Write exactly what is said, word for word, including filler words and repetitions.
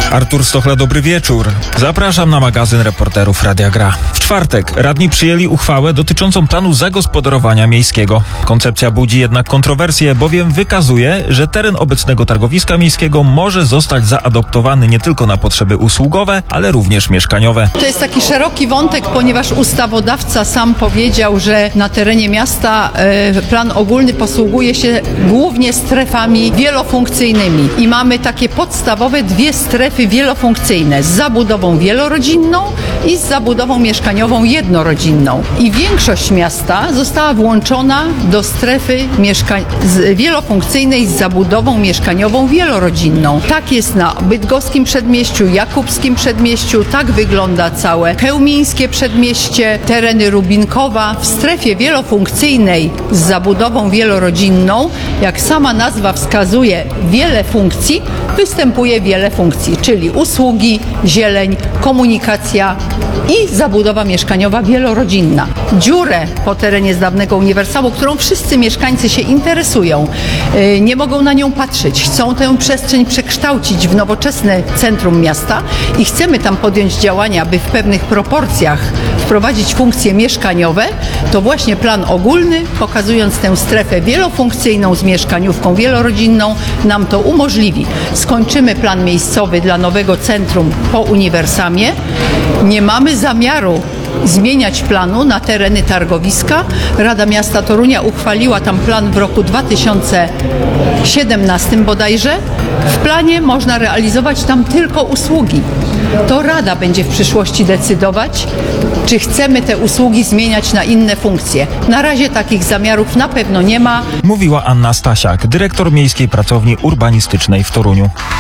Artur Stochla, dobry wieczór. Zapraszam na magazyn reporterów Radia Gra. W czwartek radni przyjęli uchwałę dotyczącą planu zagospodarowania miejskiego. Koncepcja budzi jednak kontrowersje, bowiem wykazuje, że teren obecnego targowiska miejskiego może zostać zaadoptowany nie tylko na potrzeby usługowe, ale również mieszkaniowe. To jest taki szeroki wątek, ponieważ ustawodawca sam powiedział, że na terenie miasta e, plan ogólny posługuje się głównie strefami wielofunkcyjnymi i mamy takie podstawowe dwie strefy wielofunkcyjne z zabudową wielorodzinną i z zabudową mieszkaniową jednorodzinną. I większość miasta została włączona do strefy mieszka- z wielofunkcyjnej z zabudową mieszkaniową wielorodzinną. Tak jest na Bydgoskim Przedmieściu, Jakubskim Przedmieściu, tak wygląda całe Chełmińskie Przedmieście, tereny Rubinkowa. W strefie wielofunkcyjnej z zabudową wielorodzinną, jak sama nazwa wskazuje, wiele funkcji, występuje wiele funkcji, czyli usługi, zieleń, komunikacja i zabudowa mieszkaniowa wielorodzinna. Dziurę po terenie z dawnego uniwersalu, którą wszyscy mieszkańcy się interesują, yy, nie mogą na nią patrzeć, chcą tę przestrzeń przekształcić w nowoczesne centrum miasta i chcemy tam podjąć działania, by w pewnych proporcjach wprowadzić funkcje mieszkaniowe, to właśnie plan ogólny, pokazując tę strefę wielofunkcyjną z mieszkaniówką wielorodzinną, nam to umożliwi. Skończymy plan miejscowy dla nowego centrum po uniwersamie. Nie mamy zamiaru zmieniać planu na tereny targowiska. Rada Miasta Torunia uchwaliła tam plan w roku dwa tysiące siedemnastym bodajże. W planie można realizować tam tylko usługi. To Rada będzie w przyszłości decydować, czy chcemy te usługi zmieniać na inne funkcje. Na razie takich zamiarów na pewno nie ma. Mówiła Anna Stasiak, dyrektor Miejskiej Pracowni Urbanistycznej w Toruniu.